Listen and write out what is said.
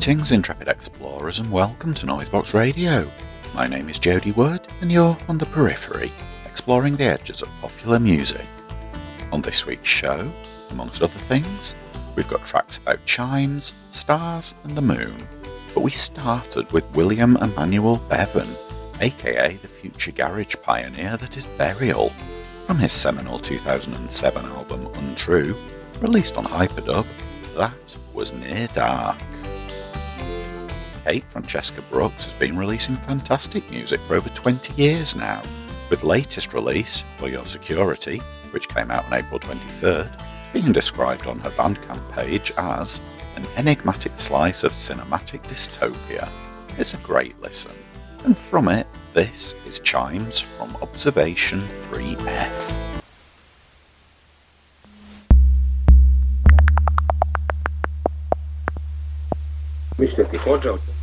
Greetings, intrepid explorers, and welcome to Noisebox Radio. My name is Jody Wood, and you're on the periphery, exploring the edges of popular music. On this week's show, amongst other things, we've got tracks about chimes, stars, and the moon. But we started with William Emanuel Bevan, aka the future garage pioneer that is Burial, from his seminal 2007 album Untrue, released on Hyperdub. That was Near Dark. Kate Francesca Brooks has been releasing fantastic music for over 20 years now, with latest release, For Your Security, which came out on April 23rd, being described on her Bandcamp page as an enigmatic slice of cinematic dystopia. It's a great listen, and from it, this is Chimes from Observation 3F. Myślę, ty chodzą.